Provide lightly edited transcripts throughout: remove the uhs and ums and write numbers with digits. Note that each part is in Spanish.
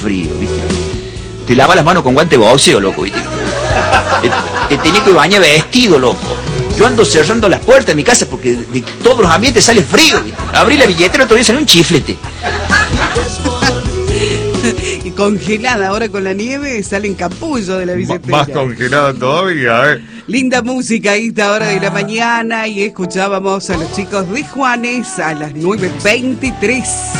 frío, ¿viste? Te lava las manos con guante boxeo, loco, ¿viste? Te tenés que bañar vestido, loco. Yo ando cerrando las puertas de mi casa porque de todos los ambientes sale frío, ¿viste? Abrí la billetera, todavía sale un chiflete. Y congelada, ahora con la nieve salen capullos de la billetera. Más congelada todavía, ¿eh? Linda música a esta hora de la mañana y escuchábamos a los chicos de Juanes a las 9:23.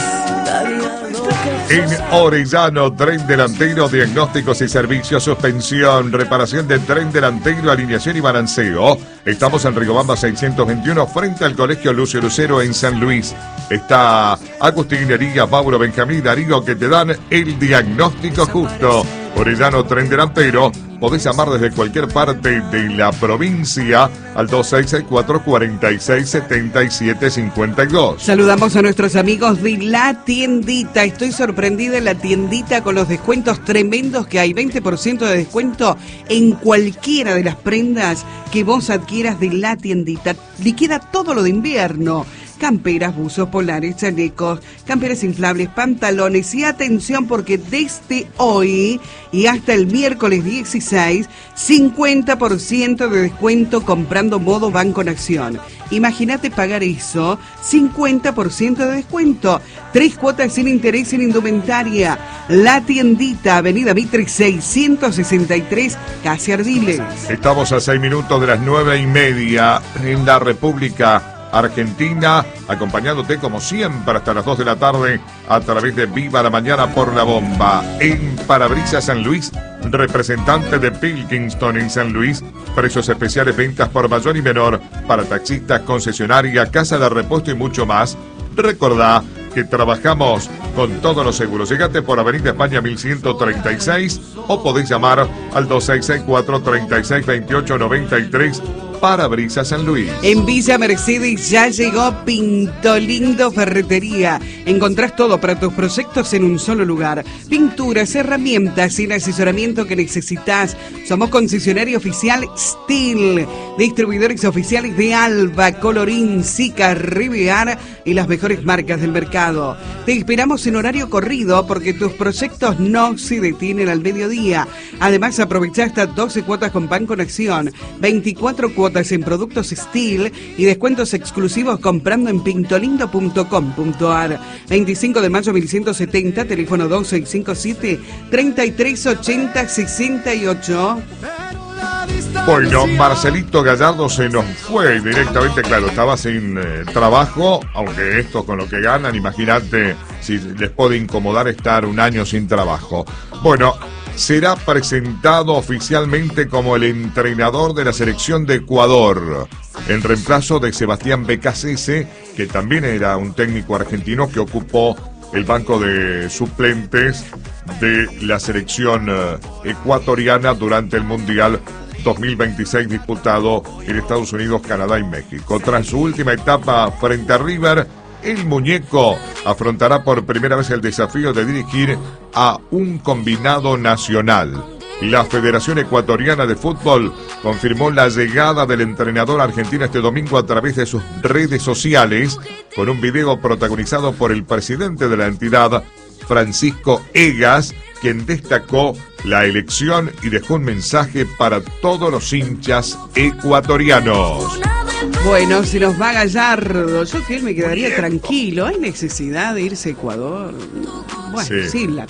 En Orellano, tren delantero, diagnósticos y servicios, suspensión, reparación de tren delantero, alineación y balanceo. Estamos en Riobamba 621, frente al Colegio Lucio Lucero en San Luis. Está Agustinería, Mauro, Benjamín y Darío, que te dan el diagnóstico justo. Orellano, tren delantero. Podés llamar desde cualquier parte de la provincia al 2664-467752. Saludamos a nuestros amigos de La Tiendita. Estoy sorprendida en La Tiendita con los descuentos tremendos que hay. 20% de descuento en cualquiera de las prendas que vos adquieras de La Tiendita. Liquida todo lo de invierno. Camperas, buzos polares, chalecos, camperas inflables, pantalones y atención porque desde hoy y hasta el miércoles 16, 50% de descuento comprando modo Banco Nación. Imagínate pagar eso, 50% de descuento, 3 cuotas sin interés en indumentaria. La Tiendita, Avenida Mitre 663, casi Ardiles. Estamos a 6 minutos de las 9:30 en la República Argentina, acompañándote como siempre hasta las 2 de la tarde a través de Viva la Mañana por la Bomba. En Parabrisas San Luis, representante de Pilkington en San Luis, precios especiales, ventas por mayor y menor para taxistas, concesionaria, casa de repuesto y mucho más. Recordá que trabajamos con todos los seguros. Llegate por Avenida España 1136 o podéis llamar al 2664-362893. Parabrisas San Luis. En Villa Mercedes ya llegó Pintolindo Ferretería. Encontrás todo para tus proyectos en un solo lugar. Pinturas, herramientas y el asesoramiento que necesitas. Somos concesionario oficial Steel. Distribuidores oficiales de Alba, Colorín, Sica, Riviar y las mejores marcas del mercado. Te esperamos en horario corrido porque tus proyectos no se detienen al mediodía. Además, aprovecha hasta 12 cuotas con Banco Nación, 24 cuotas en productos Steel y descuentos exclusivos comprando en pintolindo.com.ar. 25 de mayo 1170, teléfono 2657-3380-68. Bueno, Marcelito Gallardo se nos fue directamente, claro, estaba sin trabajo, aunque esto con lo que ganan, imagínate si les puede incomodar estar un año sin trabajo. Bueno, será presentado oficialmente como el entrenador de la selección de Ecuador, en reemplazo de Sebastián Becasese, que también era un técnico argentino que ocupó el banco de suplentes de la selección ecuatoriana durante el Mundial 2026 disputado en Estados Unidos, Canadá y México. Tras su última etapa frente a River, el muñeco afrontará por primera vez el desafío de dirigir a un combinado nacional. La Federación Ecuatoriana de Fútbol confirmó la llegada del entrenador argentino este domingo a través de sus redes sociales, con un video protagonizado por el presidente de la entidad, Francisco Egas, quien destacó la elección y dejó un mensaje para todos los hinchas ecuatorianos. Bueno, se nos va Gallardo. Yo fiel me quedaría tranquilo. ¿Hay necesidad de irse a Ecuador? Bueno, sí la